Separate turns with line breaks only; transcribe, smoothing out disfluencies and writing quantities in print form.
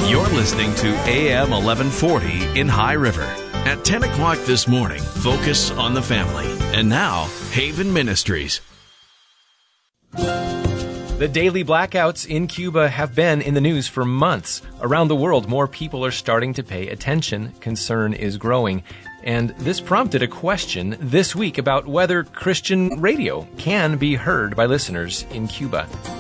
You're listening to AM 1140 in High River. At 10 o'clock this morning, focus on the family. And now, Haven Ministries.
The daily blackouts in Cuba have been in the news for months. Around the world, more people are starting to pay attention. Concern is growing. And this prompted a question this week about whether Christian radio can be heard by listeners in Cuba.